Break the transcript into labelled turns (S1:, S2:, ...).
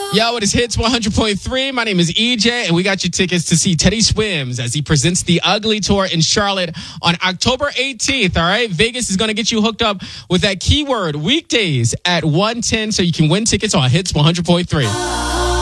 S1: Yo, it is Hits 100.3. My name is EJ, and we got you tickets to see Teddy Swims as he presents the Ugly Tour in Charlotte on October 18th, all right? Vegas is going to get you hooked up with that keyword weekdays at 1:10 so you can win tickets on Hits 100.3.